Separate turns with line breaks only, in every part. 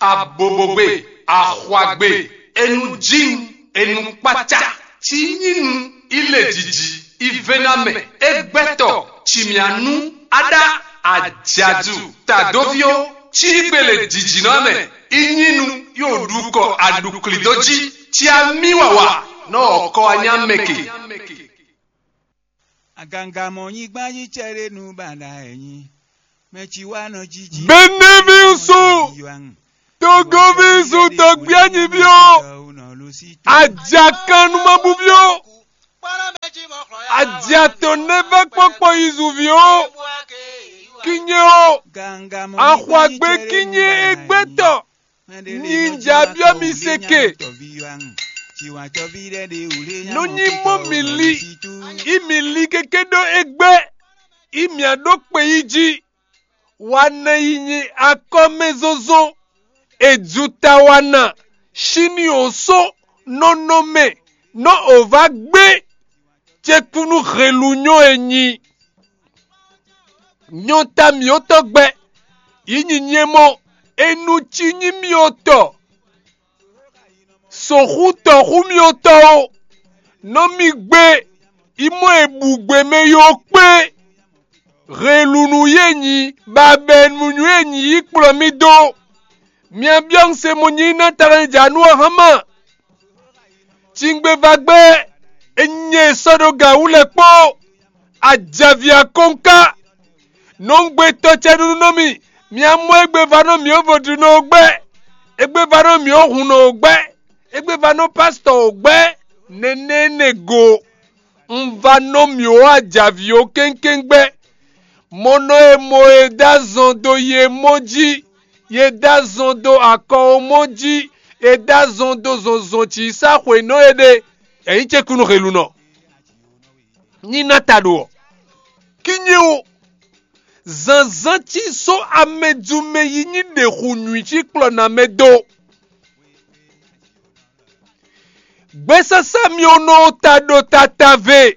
abobogbe ahwagbe enu jin enu kpata tinyinu ile jiji ivename egbeto chimianu ada ajadu tadovio chigbele jijiname inyinu yoduko aduklidoji tiamiwawa no ko anyameke
agangamo yigba yi chere nu bana enyi mechiwa no jiji
benevinsu togovinsu togbianyibio ajakanumabubio ajatoneva kpokpo izuvio kinyeo ahwagbe kinye egbeto ninja biomiseke nonyimo mili imili kekedo egbe imiado peiji wana yinyi akomezozo eduta wana shini oso nonome no ovagbe tekunu relunyo enyi nyota miotogbe yinyi nyemo enu chinyi mioto sohuto humioto no migbe imo ebugbe meyo pe relunu yenyi baben munyu yenyi ikplomido miambiang se monyina taranjanu hama chingbe vagbe enye sodoga ulepo ajavia konka nongbe tochenu nomi miamu egbe vano mi ovodu no gbe egbe vano mi ohun no gbe egbe vano pastor ogbe nenenego mvano mi o ajavio kenkengbe mono emo edazondo ye moji yedazondo ako moji edazondo zonzonchi sakwe no ede eyiche kunu reluno nina tado kinyo zanzanchi so amedume yinyi de hunuichi klona medo gbesasa mi ono tado tatave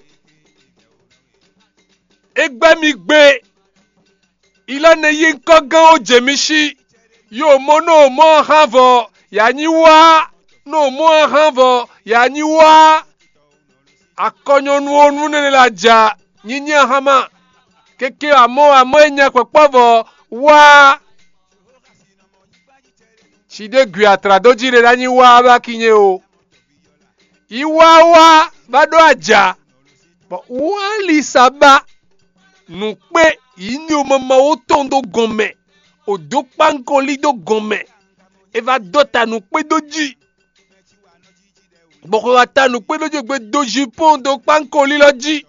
egbe mi gbe ilana yi nkogan o jemishi yo mono mo havo yanyi wa no mo havo yanyi wa akonyonu onu ne la ja nyinya hama keke amo enya kwepovo wa chide gwi atradoji le yanyi wa ba kinye o iwa wa bado aja bo wali saba nupe inyo mama otondo gome odopankoli do gome eva dota nupe doji boko ata nupe doji gbe doji pon do pankoli loji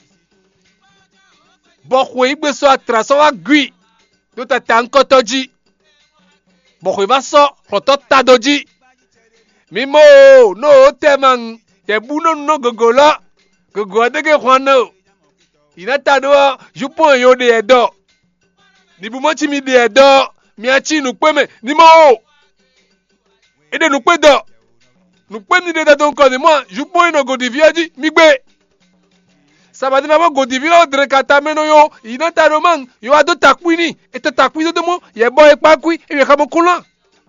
boko igbe so atraso wa gui do tata nkotoji boko iba so roto tadoji mimo no teman tebuno no gogola gogo adege kwano inata do jupo yo de edo ni bumochi mi de edo mi achi nu peme ni mo ede nu pe do nu pe ni de da don ko ni mo jupo ino go diviaji mi gbe sabadi na mo go divio dre kata meno yo inata do man yo ado takwini eto takwi do mo ye bo epa kwi e ka mo kulan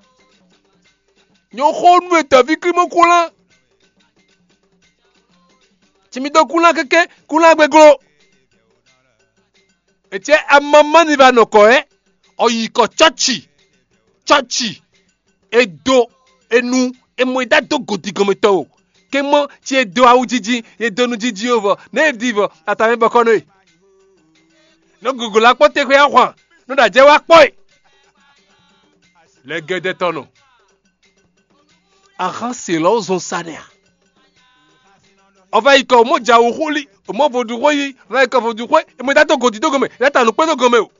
nyo khonu eta vikri mo kulan timido kulan keke kulan gbegro etie amama ni va noko oyiko chachi edo enu emoida do godigometo kemo ti edo awujiji edo nu jiji over na edivo atame bokono no google apote ko ahwan no da je wa poi legede tono aha se lo zon sania ova iko mo ja ohuli mo vodu koyi va iko vodu ko mo da to godidogome leta nu pe dogome o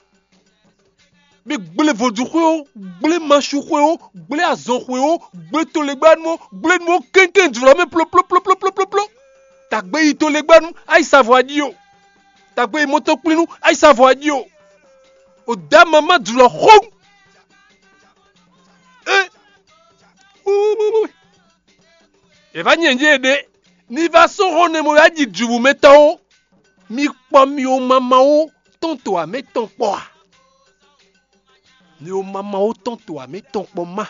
bi gbele vodu ko gbele machu ko gbele azon ko gbele to le gbanu gbele mo kenken du me plo ta gbe ito le gbanu ai savoir dio ta gbe moto plinu ai savoir dio o da mama du lo khom eva nyenje de ni va so ne mo yaji jubu meto mi po mi o mama o tonto a meton po ni o mama o ton to ami ton po ma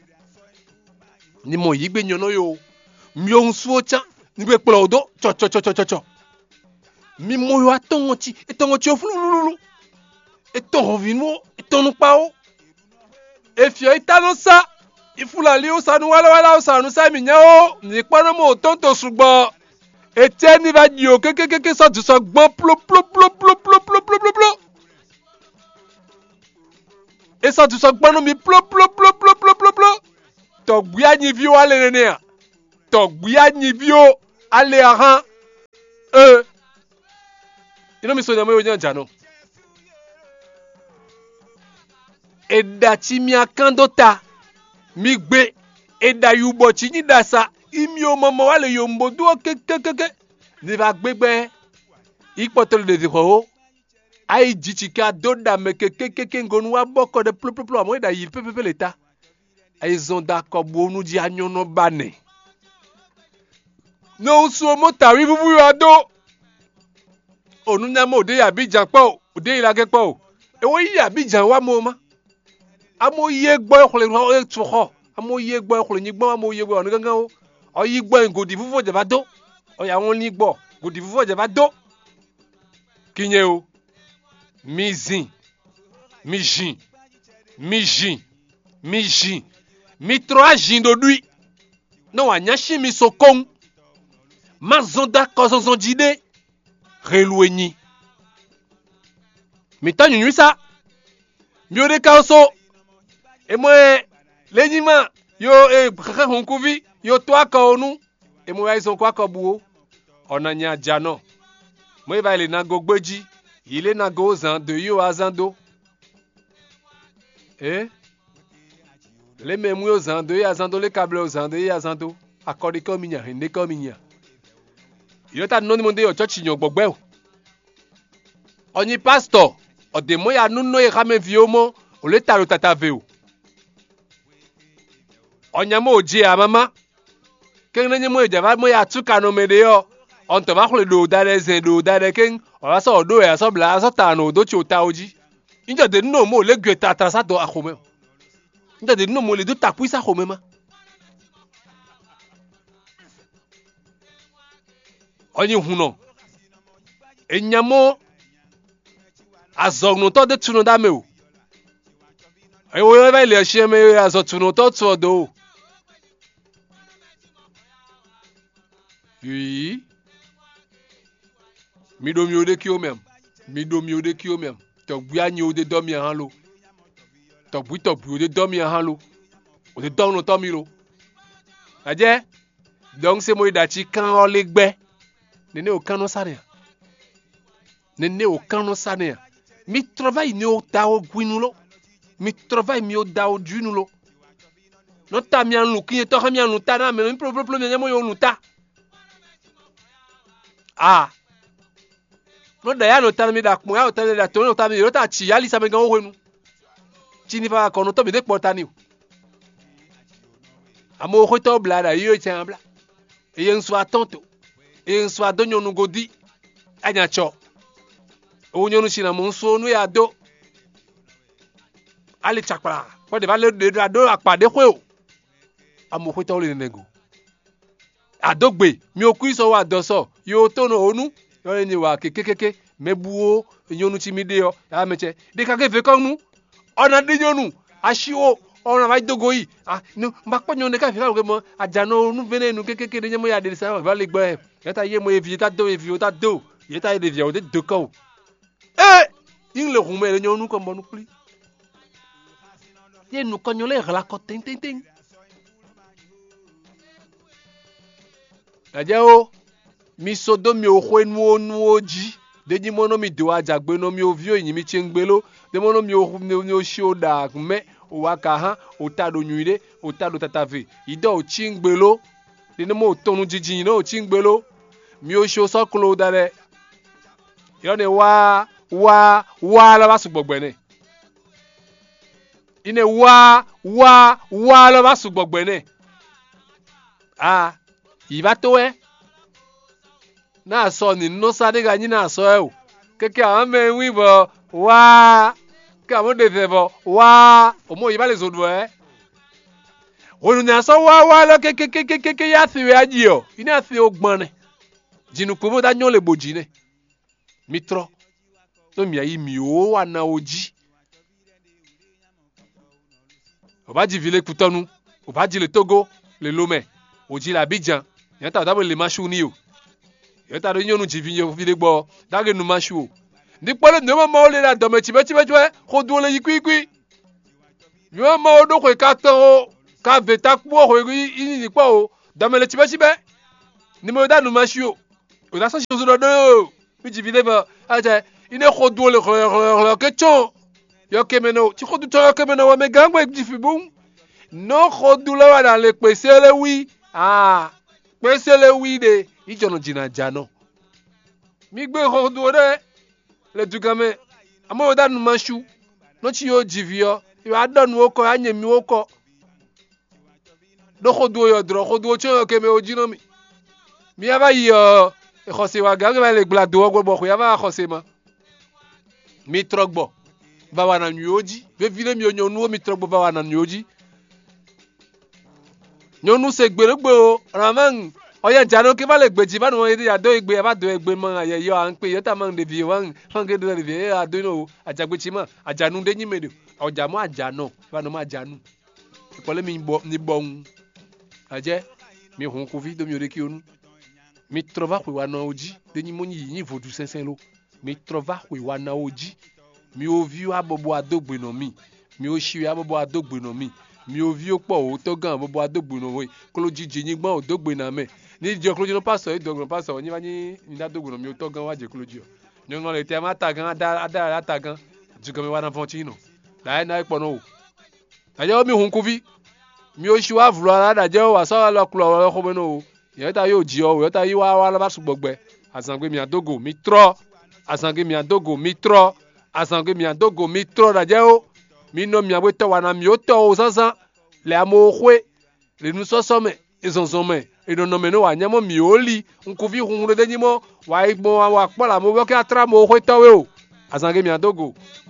ni mo yi gbe nyono yo mi o nsu o chan ni gbe plo odo cho mi mo yo atongo ti o fulululu eton vinu eton pa o e fio itano sa ifulali o sanu wala o sanu sa mi nya o ni pano mo ton to sugbo Etienne va dire que ça du sang bon plop. Et ça du sang bon mi plop. To gbuya ni vio ale nene. To gbuya ni vio ale aran. Ino mi so na mo yo jano. Eda ti mi akandota mi gbe eda yubo ti ni dasa. Imi o mama wale yombo do ke ni va gbegbe ipotolo de zero ai jichika doda me ke ngonu wa boko de plop amo da yi pepe leta ai zonda ko bonu di anyono bane no so mota wi bubu ado onu nya mo de Abidjan po de Ilage po e wo yi Abidjan wa mo ma amo ye gbo khole no e tuho amo ye gbo khole ni gbo amo ye gbo on gangan o oyi gbo ngodi fufu je ba do oya won ni gbo godi fufu je ba do kinye o mi trois jin do dui no anyashi mi sokon mazonda kozonzon jide relueni mi tan nyun sa mi o de kaoso e mo lenyima yo kaka honkuvi yo to aka onu e mo yaison kwa ka buo onanya jano mo ba ile na gogbeji ile na go zan de yo azando le memu yo zan de azando le câble yo zan de azando akodi kominya hinde kominya yo ta no ni mo de yo church yan gbogbe o oni pastor o de mo ya nunu e kame viomo o le taro tatave o onyamo oje amama keng na mo ejaba mo ya tuka no mede yo on to ba khole do dare zen do dare keng ora so do ya so bla so ta no do chi ota oji inja de no mo le gwe ta sa do akhome inja de no mo le do takui sa khome ma onyi huno enyamo azogno to de tuno da me o e wo ba ile se me azo tuno to tu odo oui mi do mi ode ki o mem to gbu anyi ode do mi han lo to gbu ode do mi han lo ode do no to mi lo aje donc c'est moi dachi kan o le gbe nene o kan no sare mi travail ni o ta o gwinu lo mi travail mi o da o dwinu lo no ta mi an lu ki to ha mi an lu ta na me mi problem mi mo yo lu ta no da ya no ta mi da kun ya o ta da to no ta mi ro ta chi ya li sa me gan o wenu chi ni fa ko no to mi de porta ni o amo ko to bla da yo chen bla e yen so atonto e yen so adonyo nu godi anya cho o nyonu shi na mo nso nu ya do ali chakpa ko de ba le de do apade ko o amo ko to le nego adogbe mi o ku iso wa doso yo to no onu yo ni wa kekekeke mebuo nyonu ti mi de yo ya meche de ka ke fe konu ona de nyonu ashiwo ona ma dogo yi no mba po nyonu ka fe ka mo ajano onu vene nu kekeke de nyemo ya de sa ba le gbe yeta ye mo evi ta do yeta de via o de do ko in le rume le nyonu ko mbonu pli ye nu ko nyole la ko ting ajao mi sodo mi ohwe nu oji de ni mono mi do ajagbe no mi ovio yin mi chengbelo de mono mi o shoda me o waka han o ta do nyuire o ta do tatave ido o chingbelo de ni mo tonu jijin no o chingbelo mi o sho soklo dare yo ne wa la basu gbogbo ne ine wa la basu gbogbo ne iba to na so ni no sa de ga ni na so o keke awon me wi bo wa mon défait wa au moins il va les autres on a so wa lo ke ya fi we aji o ina fi ogbon ne jinu pe mo da nyon le boji ne mitro to mi ayi mi o wa na oji o ba ji vile Cotonou o ba ji le Togo le Lomé o ji la Abidjan yata da le mashu ni o yata do nyonu ji vi yo fi de gbo da ge nu mashu o ni pole ne mo le la do me ti ko du le yikwi yo mo do ko ka tan o ka veta kpo ho ni po o da me le ti ni mo da nu mashu o da so ji zo do mi ji vi de ba aja ine ko du le ke chon yo ke meno ti ko du to yo ke meno wa me gangwe ji fi bun no ko du lo wa da le pese le wi pese le wi de ijono jina jano mi gbe ko du de le dugame amo da nu mashu no ti yo ji vi yo adonu oko anyemi oko do ko du yo dro ko du cho ke me ojino mi aba yo khose wa ga ba le gblado ogbo bo ko ya ba khose ma mi trogbo ba wa na nyoji be vile mi onyonu mi trogbo ba wa na nyoji nyonu se gberegbe o raman oye jano ke ba le gbeji ba no ya do egbe ba do egbe mo aye yo an pe yo ta man de vi wan fange do de vi a do no ajagbechi mo ajanu de nyimedo ọjà mọ àjànà ìbánu mọ àjànù ìpọlẹ mi ní bọ̀hún àjẹ́ mi hùn kófí domi òde kí onú mi trọva pè wá náà ojí lẹ́yìn mọ́ yìí yìí fòdù sẹ́sẹ́ ló mi trọva pè wá náà ojí mi ò vi abọ́bọ́ adógbènà mi ò ṣí abọ́bọ́ adógbènà mi ò vi ó pọ̀ ó tó gan abọ́bọ́ adógbènà wọ́n kólójì jìyìn gbọ́n òdógbènà mẹ́ ní ìjọ kólójì náà pásọ̀ ìdọ̀gbọ̀n pásọ̀ ní wá ní ìdádógbènà mi ò tó gan wájẹ kólójì ọ̀ ní wọn lè tẹ́ ẹ má ta gan adára ta gan jùgọ́ mi wá náà fọ́n nù láyé náà pọ̀ náà o àjẹ́ mi hùn kófí mi ò ṣíwá vùlọ aládàjẹ́ o àsọ́wọ́ lọ́kùlọ̀ ọ̀rọ̀ ọkọ̀ mẹ́nu o ìyẹ́ta yóò jí ọ ìyẹ́ta yí wá lábàṣùgbọ̀gbẹ́ àsàngbé mi àdógò mi trọ́ àsàngbé mi àdógò mi trọ́ àsàngbé mi àdógò mi trọ́ dàjẹ́ o mi nọ mi àwé tọ́ wà náà mi ó tọ́ o sánsan lẹ́ àmọ́ òkúé lẹ́nu sọ́sọ́ mẹ́ ìsọ̀nsọ̀ mẹ́ ìdùnnà mẹ́ ní wà nyẹ́mọ́ mi ò lì nkófí hun dédé nyímọ́ wà á pọ̀ làmọ́ wọ́kẹ́ àtàrà mọ́ òkúé tọ́wé o àsàngbé mi àdógò.